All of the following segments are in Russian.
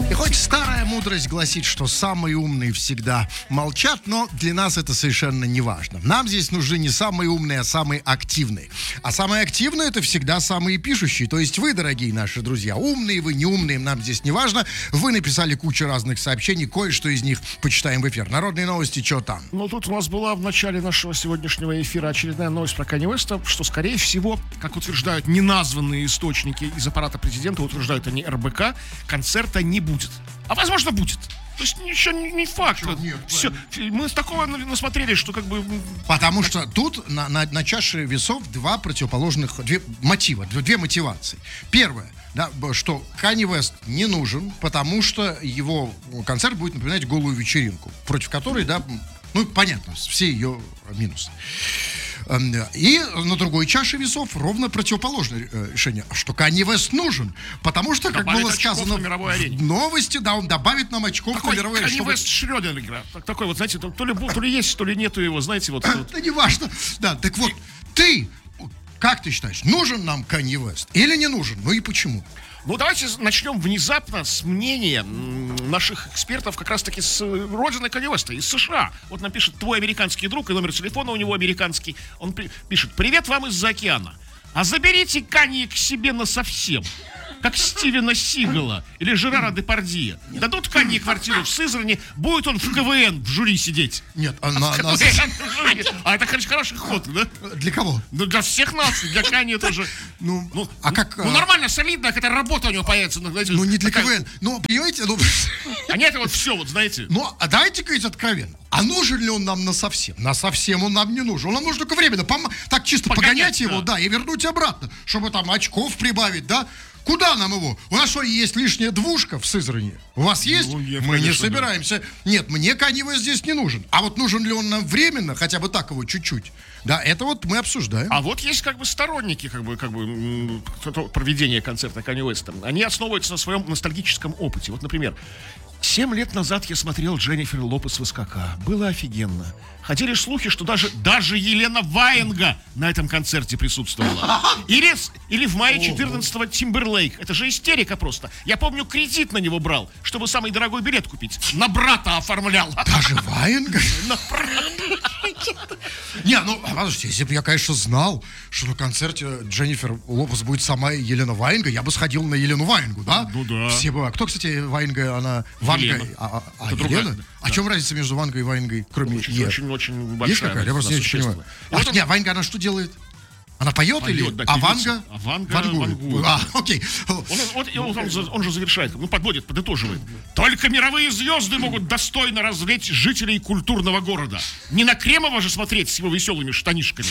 И хоть старая мудрость гласит, что самые умные всегда молчат, но для нас это совершенно не важно. Нам здесь нужны не самые умные, а самые активные. А самые активные — это всегда самые пишущие. То есть вы, дорогие наши друзья, умные вы, не умные, нам здесь не важно. Вы написали кучу разных сообщений, кое-что из них почитаем в эфир. Народные новости, что там? Ну, тут у нас была в начале нашего сегодняшнего эфира очередная новость про Канье Уэста, что, скорее всего, как утверждают неназванные источники из аппарата президента, утверждают они РБК, концерта не будет. А возможно, будет. То есть ничего не факт. Нет, все. Мы с такого насмотрелись, что как бы... Потому что тут на чаше весов две мотивации. Первое, да, что Канье Уэст не нужен, потому что его концерт будет напоминать голую вечеринку, против которой, да, ну, понятно, все ее минусы. И на другой чаше весов ровно противоположное решение, что Канье Уэст нужен, потому что, как было сказано в новости, да, он добавит нам очков на мировой арене. Канье Уэст Шрёдингера. Такой вот, знаете, то ли есть, то ли нету его, знаете, вот. Да не важно. Да, так вот, как ты считаешь, нужен нам Канье Уэст или не нужен? Ну и почему? Ну, давайте начнем внезапно с мнения наших экспертов как раз-таки с родины Канье Уэста, из США. Вот нам пишет твой американский друг, и номер телефона у него американский. Он пишет: привет вам из-за океана. А заберите Канье к себе насовсем, как Стивена Сигала или Жерара Депардье. Дадут Канье квартиру в Сызрани, будет он в КВН в жюри сидеть. Нет, а это хороший ход, да? Для кого? Ну, для всех наций, для Канье тоже. Нормально, солидно, какая-то работа у него появится. Ну, не для КВН. Ну, понимаете, А нет, вот все, вот знаете. Ну, а давайте говорить откровенно. А нужен ли он нам насовсем? Насовсем он нам не нужен. Он нам нужен только временно. Так чисто погонять его, да, и вернуть обратно, чтобы там очков прибавить, да. Куда нам его? У нас что, есть лишняя двушка в Сызрани? У вас есть? Ну, нет, мы конечно, не собираемся. Да. Нет, мне Канье Уэст здесь не нужен. А вот нужен ли он нам временно, хотя бы так его чуть-чуть? Да, это вот мы обсуждаем. А вот есть как бы сторонники проведения концерта Канье Уэста. Они основываются на своем ностальгическом опыте. Вот, например, 7 лет назад я смотрел Дженнифер Лопес в СКК. Было офигенно. Ходили слухи, что даже Елена Ваенга на этом концерте присутствовала. Или в мае 14-го Тимберлейк. Это же истерика просто. Я помню, кредит на него брал, чтобы самый дорогой билет купить. На брата оформлял. Даже Ваенга? На брата. Не, ну, подождите, если бы я, конечно, знал, что на концерте Дженнифер Лопес будет сама Елена Ваенга, я бы сходил на Елену Ваенгу, да? Ну да. Все бы. Кто, кстати, Ваенга, она... Ванга, Елена? Да. А в чем разница между Вангой и Ваенгой, кроме Е? Очень большая. Есть какая-то? Я просто не понимаю. Нет, Ваенга, она что делает? Она поет или? Да, а Ванга? Вангует. Окей. Он же завершает, подытоживает. Только мировые звезды могут достойно развлечь жителей культурного города. Не на Кремова же смотреть с его веселыми штанишками.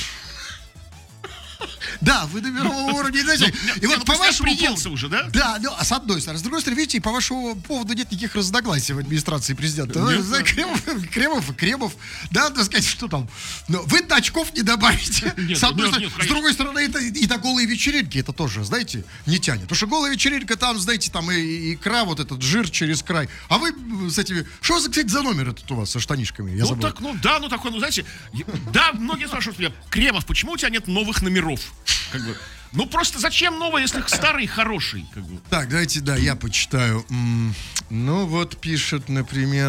Да, вы до мирового уровня, знаете. И вот по вашему поводу уже, да? Да, ну, с одной стороны. С другой стороны, видите, по вашему поводу нет никаких разногласий в администрации президента. Кремов, да, так сказать, что там. Но вы очков не добавите. С одной стороны. С другой стороны, это и до голые вечеринки, это тоже, знаете, не тянет. Потому что голая вечеринка, там, знаете, там и икра, вот этот жир через край. А вы с этими... Что, кстати, за номер этот у вас со штанишками? Я забыл. Знаете, да, многие спрашивают меня: Кремов, почему у тебя нет новых номеров? Ну просто зачем новый, если старый хороший? Так, давайте, да, я почитаю. Ну вот пишет, например.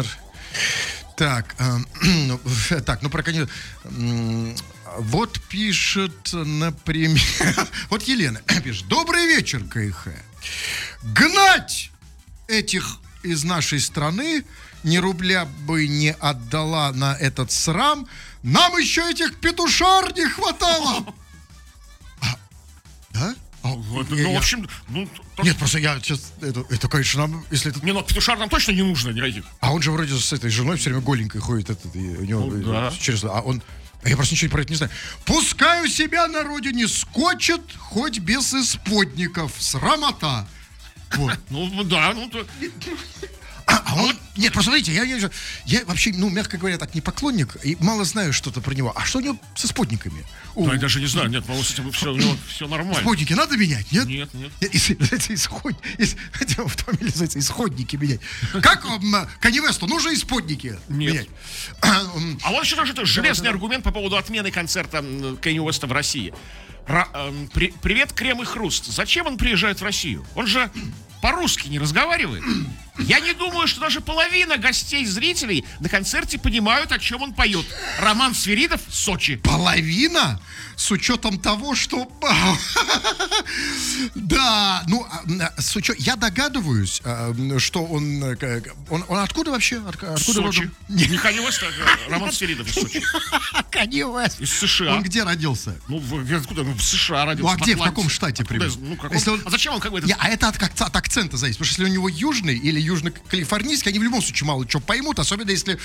Про Канье. Вот пишет, например. Вот Елена пишет: добрый вечер, КХ. Гнать этих из нашей страны, ни рубля бы не отдала на этот срам. Нам еще этих петушар не хватало. Да? В общем... Нет, просто я сейчас... Это, конечно, нам... Если это... петушар нам точно не нужно никаких. А он же вроде с этой женой все время голенькой ходит. У него через... Я просто ничего про это не знаю. Пускай у себя на родине скочит, хоть без исподников. Срамота. Вот. Нет, просто смотрите, я вообще, мягко говоря, так не поклонник, и мало знаю что-то про него. А что у него с исподниками? Да, я даже не знаю, нет, по-моему, с этим у него все нормально. Исподники надо менять, нет? Нет. В автомобиле называется исходники менять. Как Канье Уэсту нужно исподники менять? А вот еще тоже железный аргумент по поводу отмены концерта Канье Уэста в России. Привет, Крем и Хруст. Зачем он приезжает в Россию? Он же по-русски не разговаривает. Я не думаю, что даже половина гостей, зрителей на концерте понимают, о чем он поет. Роман Свиридов, Сочи. Половина? С учетом того, что... Да, ну, я догадываюсь, что он откуда вообще? Откуда Сочи. родом? Не Канье Уэст, а Роман Свиридов из Сочи. Канье Уэст. Из США. Он где родился? Ну, откуда? Ну, в США родился. Ну, а где, в каком штате примерно? Ну, А зачем он как бы это... А это от акцента зависит. Потому что если у него южный или южно-калифорнийский, они в любом случае мало что поймут, особенно если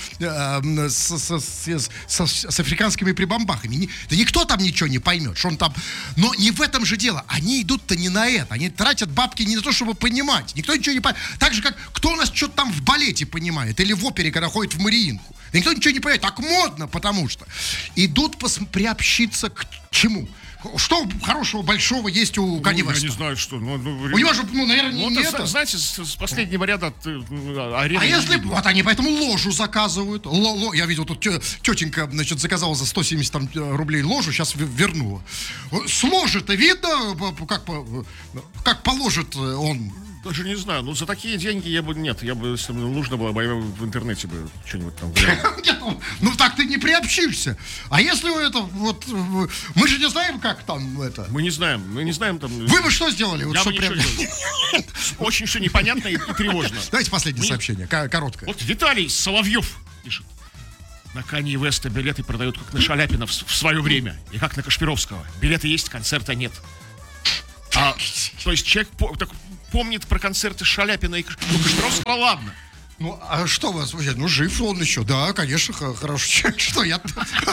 с африканскими прибамбахами. Да никто там ничего не поймет, что он там... Но не в этом же дело. Они идут-то не на это. Они тратят бабки не на то, чтобы понимать. Никто ничего не понимает. Так же, как кто у нас что-то там в балете понимает или в опере, когда ходит в Мариинку. Да никто ничего не понимает. Так модно, потому что. Идут приобщиться к чему? Что хорошего, большого есть у Канье Уэста? Я не знаю, что. У него же, наверное, не это. Знаете, с последнего ряда арены... А если... Вот они поэтому ложу заказывают. Я видел, тут тетенька, значит, заказала за 170 там, рублей ложу, сейчас вернула. С ложи-то видно, как положит он... Даже не знаю, ну за такие деньги я бы, если бы нужно было, я бы в интернете бы что-нибудь там... Ну так ты не приобщишься. А если это вот... Мы же не знаем, как там это... Мы не знаем там... Вы бы что сделали? Я бы ничего не делал. Очень все непонятно и тревожно. Давайте последнее сообщение, короткое. Вот Виталий Соловьев пишет. На Канье Уэста билеты продают как на Шаляпина в свое время. И как на Кашпировского. Билеты есть, концерта нет. То есть человек помнит про концерты Шаляпина и Кашпировского, ладно. Ну, а что вас вообще? Ну, жив он еще, да, конечно, хороший человек. Что я...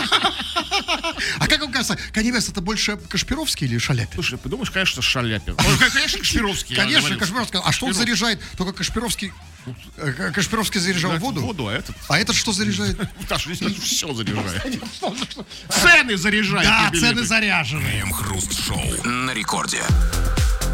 А как вам кажется, Канье Уэст это больше Кашпировский или Шаляпин? Слушай, ты думаешь, конечно, Шаляпин. Конечно, Кашпировский. Конечно, Кашпировский. А что он заряжает? Только Кашпировский заряжал воду? Воду, а этот... А этот что заряжает? Даша, здесь все заряжает. Цены заряжают. Да, цены заряжены. Крем-хруст-шоу на рекорде.